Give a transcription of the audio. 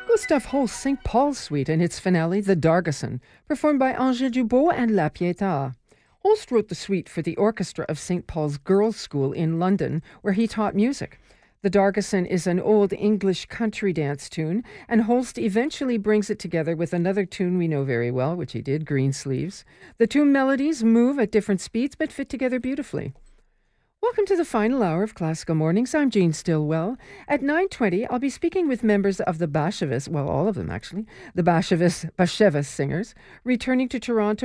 Gustave Holst's St. Paul's Suite and its finale, The Dargesson, performed by Angers Dubois and La Pietà. Holst wrote the suite for the orchestra of St. Paul's Girls' School in London, where he taught music. The Dargesson is an old English country dance tune, and Holst eventually brings it together with another tune we know very well, which he did, Greensleeves. The two melodies move at different speeds but fit together beautifully. Welcome to the final hour of Classical Mornings. I'm Jean Stillwell. At 9:20, I'll be speaking with members of the Bashevis, well, all of them actually, the Bashevis Singers, returning to Toronto